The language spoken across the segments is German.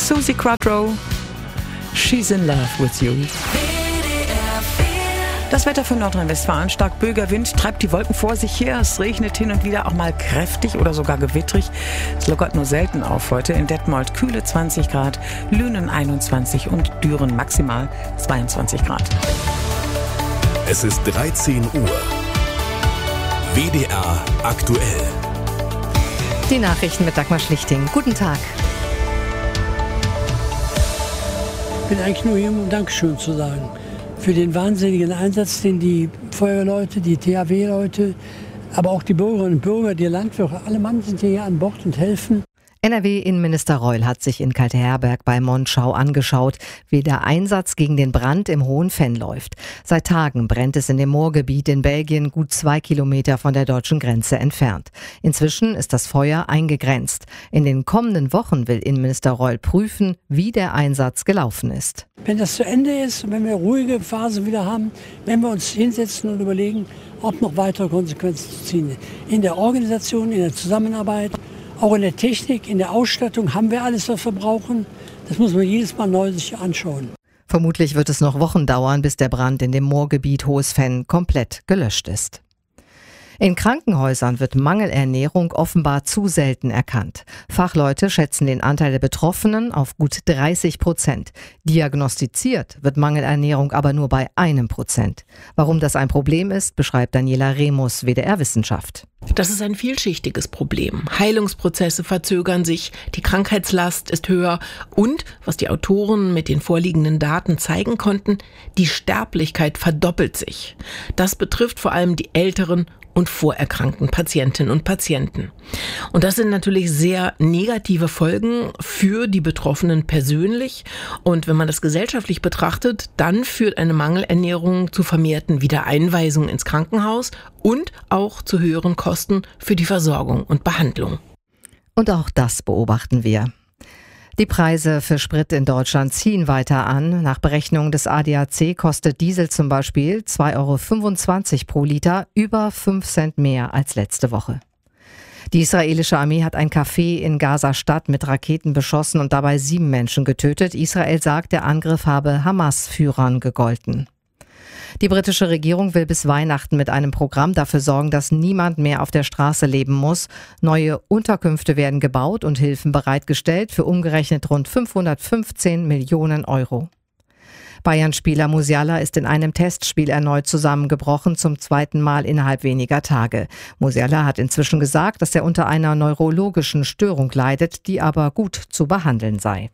Susie Quattro, She's in Love with You. Das Wetter für Nordrhein-Westfalen: stark böiger Wind treibt die Wolken vor sich her. Es regnet hin und wieder auch mal kräftig oder sogar gewittrig. Es lockert nur selten auf heute. In Detmold kühle 20 Grad, Lünen 21 und Düren maximal 22 Grad. Es ist 13 Uhr. WDR aktuell. Die Nachrichten mit Dagmar Schlichting. Guten Tag. Ich bin eigentlich nur hier, um Dankeschön zu sagen. Für den wahnsinnigen Einsatz, den die Feuerwehrleute, die THW-Leute, aber auch die Bürgerinnen und Bürger, die Landwirte, alle Mann sind hier an Bord und helfen. NRW-Innenminister Reul hat sich in Kalteherberg bei Monschau angeschaut, wie der Einsatz gegen den Brand im Hohen Venn läuft. Seit Tagen brennt es in dem Moorgebiet in Belgien, gut 2 Kilometer von der deutschen Grenze entfernt. Inzwischen ist das Feuer eingegrenzt. In den kommenden Wochen will Innenminister Reul prüfen, wie der Einsatz gelaufen ist. Wenn das zu Ende ist und wenn wir ruhige Phase wieder haben, werden wir uns hinsetzen und überlegen, ob noch weitere Konsequenzen zu ziehen. In der Organisation, in der Zusammenarbeit, auch in der Technik, in der Ausstattung haben wir alles, was wir brauchen. Das muss man jedes Mal neu sich anschauen. Vermutlich wird es noch Wochen dauern, bis der Brand in dem Moorgebiet Hohes Venn komplett gelöscht ist. In Krankenhäusern wird Mangelernährung offenbar zu selten erkannt. Fachleute schätzen den Anteil der Betroffenen auf gut 30%. Diagnostiziert wird Mangelernährung aber nur bei 1%. Warum das ein Problem ist, beschreibt Daniela Remus, WDR Wissenschaft. Das ist ein vielschichtiges Problem. Heilungsprozesse verzögern sich, die Krankheitslast ist höher und, was die Autoren mit den vorliegenden Daten zeigen konnten, die Sterblichkeit verdoppelt sich. Das betrifft vor allem die älteren und vorerkrankten Patientinnen und Patienten. Und das sind natürlich sehr negative Folgen für die Betroffenen persönlich. Und wenn man das gesellschaftlich betrachtet, dann führt eine Mangelernährung zu vermehrten Wiedereinweisungen ins Krankenhaus und auch zu höheren Kosten für die Versorgung und Behandlung. Und auch das beobachten wir. Die Preise für Sprit in Deutschland ziehen weiter an. Nach Berechnung des ADAC kostet Diesel zum Beispiel 2,25 € pro Liter, über 5 Cent mehr als letzte Woche. Die israelische Armee hat ein Café in Gaza-Stadt mit Raketen beschossen und dabei 7 Menschen getötet. Israel sagt, der Angriff habe Hamas-Führern gegolten. Die britische Regierung will bis Weihnachten mit einem Programm dafür sorgen, dass niemand mehr auf der Straße leben muss. Neue Unterkünfte werden gebaut und Hilfen bereitgestellt für umgerechnet rund 515 Millionen Euro. Bayern-Spieler Musiala ist in einem Testspiel erneut zusammengebrochen, zum 2. Mal innerhalb weniger Tage. Musiala hat inzwischen gesagt, dass er unter einer neurologischen Störung leidet, die aber gut zu behandeln sei.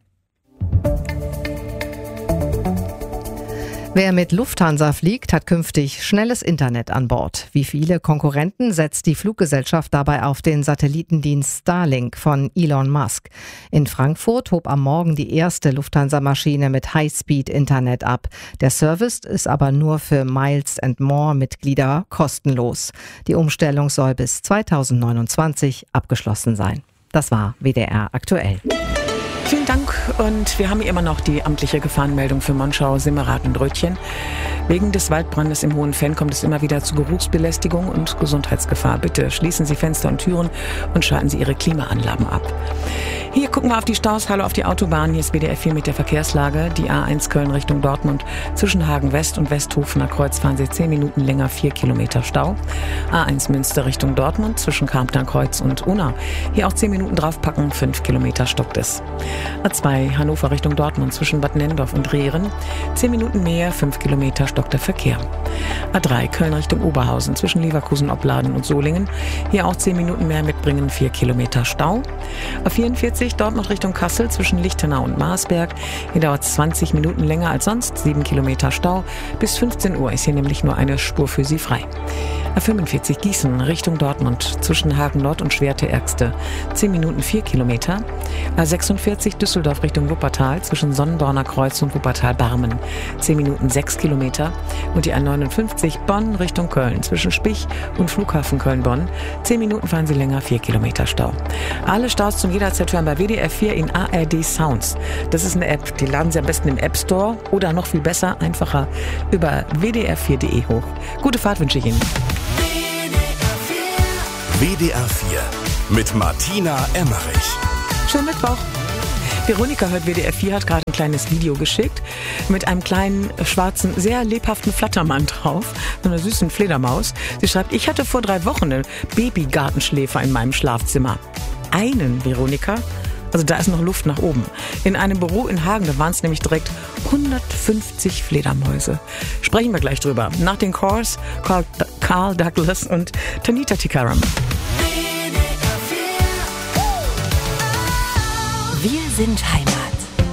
Wer mit Lufthansa fliegt, hat künftig schnelles Internet an Bord. Wie viele Konkurrenten setzt die Fluggesellschaft dabei auf den Satellitendienst Starlink von Elon Musk. In Frankfurt hob am Morgen die erste Lufthansa-Maschine mit High-Speed-Internet ab. Der Service ist aber nur für Miles & More-Mitglieder kostenlos. Die Umstellung soll bis 2029 abgeschlossen sein. Das war WDR aktuell. Vielen Dank, und wir haben hier immer noch die amtliche Gefahrenmeldung für Monschau, Simmerath und Rötchen. Wegen des Waldbrandes im Hohen Venn kommt es immer wieder zu Geruchsbelästigung und Gesundheitsgefahr. Bitte schließen Sie Fenster und Türen und schalten Sie Ihre Klimaanlagen ab. Hier gucken wir auf die Staus, hallo auf die Autobahn. Hier ist WDR 4 mit der Verkehrslage. Die A1 Köln Richtung Dortmund. Zwischen Hagen West und Westhofener Kreuz fahren Sie 10 Minuten länger, 4 Kilometer Stau. A1 Münster Richtung Dortmund zwischen Karmtner Kreuz und Unna. Hier auch 10 Minuten draufpacken, 5 Kilometer stockt es. A2 Hannover Richtung Dortmund zwischen Bad Nenndorf und Rehren. 10 Minuten mehr, 5 Kilometer stockt der Verkehr. A3 Köln Richtung Oberhausen zwischen Leverkusen, Opladen und Solingen. Hier auch 10 Minuten mehr mitbringen, 4 Kilometer Stau. A44 Dortmund Richtung Kassel zwischen Lichtenau und Marsberg. Hier dauert es 20 Minuten länger als sonst, 7 Kilometer Stau. Bis 15 Uhr ist hier nämlich nur eine Spur für Sie frei. A45 Gießen Richtung Dortmund zwischen Hagen Nord und Schwerte-Ergste. 10 Minuten 4 Kilometer. A46 Düsseldorf Richtung Wuppertal zwischen Sonnenborner Kreuz und Wuppertal-Barmen. 10 Minuten 6 Kilometer. Und die A59 Bonn Richtung Köln zwischen Spich und Flughafen Köln-Bonn. 10 Minuten fahren Sie länger, 4 Kilometer Stau. Alle Staus zum jederzeit hören bei WDR 4 in ARD Sounds. Das ist eine App, die laden Sie am besten im App Store oder noch viel besser, einfacher über wdr4.de hoch. Gute Fahrt wünsche ich Ihnen. WDR 4 mit Martina Emmerich. Schönen Mittwoch. Veronika hört WDR 4, hat gerade ein kleines Video geschickt mit einem kleinen, schwarzen, sehr lebhaften Flattermann drauf, so einer süßen Fledermaus. Sie schreibt, ich hatte vor 3 Wochen einen Babygartenschläfer in meinem Schlafzimmer. Einen, Veronika? Also da ist noch Luft nach oben. In einem Büro in Hagen, da waren es nämlich direkt 150 Fledermäuse. Sprechen wir gleich drüber. Nach den Cores, Carl Douglas und Tanita Tikaram. Wir sind Heimat.